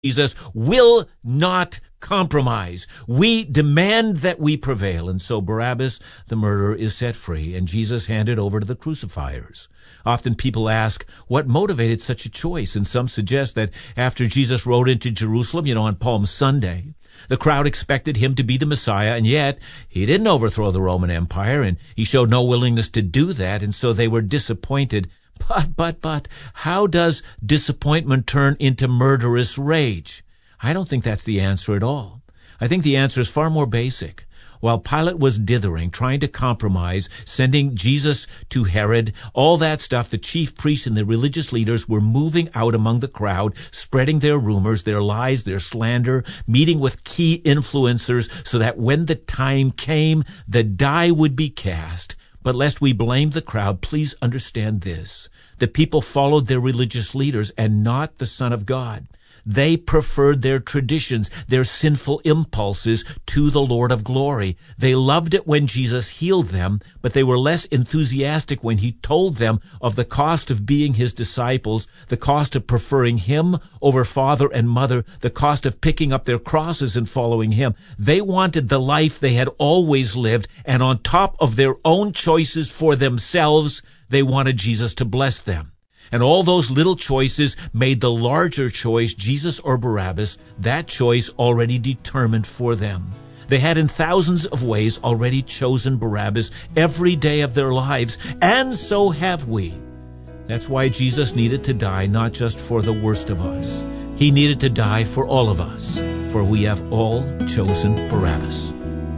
Jesus will not compromise. We demand that we prevail. And so Barabbas, the murderer, is set free, and Jesus handed over to the crucifiers. Often people ask, what motivated such a choice? And some suggest that after Jesus rode into Jerusalem, on Palm Sunday, the crowd expected him to be the Messiah, and yet he didn't overthrow the Roman Empire, and he showed no willingness to do that, and so they were disappointed. But, how does disappointment turn into murderous rage? I don't think that's the answer at all. I think the answer is far more basic. While Pilate was dithering, trying to compromise, sending Jesus to Herod, all that stuff, the chief priests and the religious leaders were moving out among the crowd, spreading their rumors, their lies, their slander, meeting with key influencers so that when the time came, the die would be cast. But lest we blame the crowd, please understand this. The people followed their religious leaders and not the Son of God. They preferred their traditions, their sinful impulses to the Lord of glory. They loved it when Jesus healed them, but they were less enthusiastic when he told them of the cost of being his disciples, the cost of preferring him over father and mother, the cost of picking up their crosses and following him. They wanted the life they had always lived, and on top of their own choices for themselves, they wanted Jesus to bless them. And all those little choices made the larger choice, Jesus or Barabbas, that choice already determined for them. They had in thousands of ways already chosen Barabbas every day of their lives, and so have we. That's why Jesus needed to die not just for the worst of us. He needed to die for all of us, for we have all chosen Barabbas.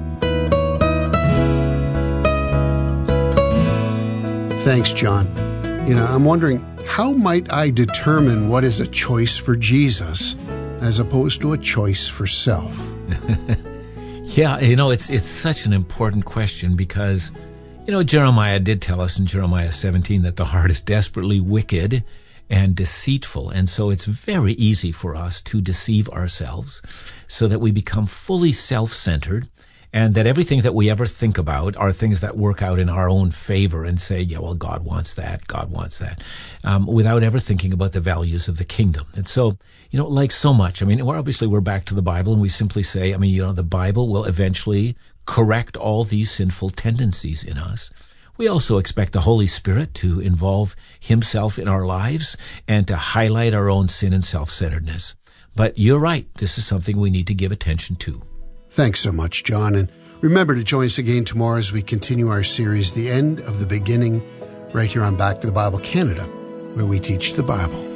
Thanks, John. I'm wondering, how might I determine what is a choice for Jesus as opposed to a choice for self? Yeah, it's such an important question because, Jeremiah did tell us in Jeremiah 17 that the heart is desperately wicked and deceitful. And so it's very easy for us to deceive ourselves so that we become fully self-centered, and that everything that we ever think about are things that work out in our own favor and say, yeah, well, God wants that, without ever thinking about the values of the kingdom. And so, like so much, we're back to the Bible, and we simply say, the Bible will eventually correct all these sinful tendencies in us. We also expect the Holy Spirit to involve himself in our lives and to highlight our own sin and self-centeredness. But you're right, this is something we need to give attention to. Thanks so much, John. And remember to join us again tomorrow as we continue our series, The End of the Beginning, right here on Back to the Bible Canada, where we teach the Bible.